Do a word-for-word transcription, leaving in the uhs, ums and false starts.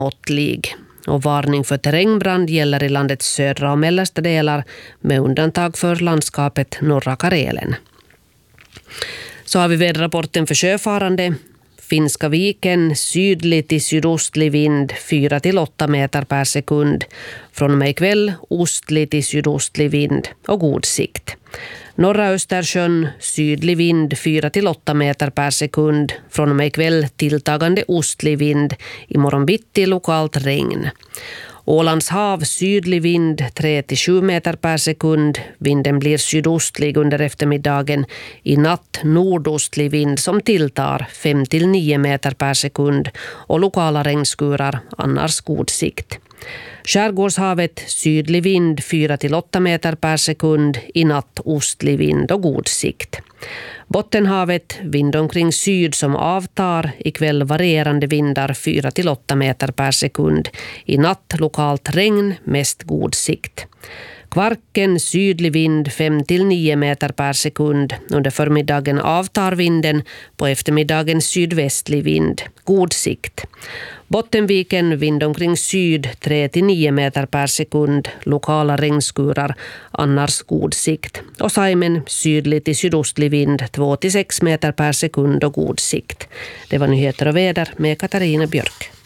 måttlig. Och varning för terrängbrand gäller i landets södra och mellersta delar med undantag för landskapet norra Karelen. Så har vi väderrapporten för sjöfarande. Finska viken, sydlig till sydostlig vind fyra till åtta meter per sekund. Från och med ikväll ostlig till sydostlig vind och god sikt. Norra Östersjön, sydlig vind fyra till åtta meter per sekund. Från och med ikväll tilltagande ostlig vind. Imorgon bitti lokalt regn. Ålands hav, sydlig vind tre till sju meter per sekund. Vinden blir sydostlig under eftermiddagen. I natt nordostlig vind som tilltar fem till nio meter per sekund. Och lokala regnskurar, annars god sikt. Skärgårdshavet, sydlig vind fyra till åtta meter per sekund. I natt ostlig vind och god sikt. Bottenhavet, vind omkring syd som avtar. Ikväll varierande vindar fyra till åtta meter per sekund. I natt lokalt regn, mest god sikt. Kvarken, sydlig vind fem till nio meter per sekund. Under förmiddagen avtar vinden. På eftermiddagen sydvästlig vind. God sikt. Bottenviken, vind omkring syd tre till nio meter per sekund. Lokala regnskurar, annars god sikt. Och Saimen, sydlig till sydostlig vind två till sex meter per sekund och god sikt. Det var nyheter och väder med Katarina Björk.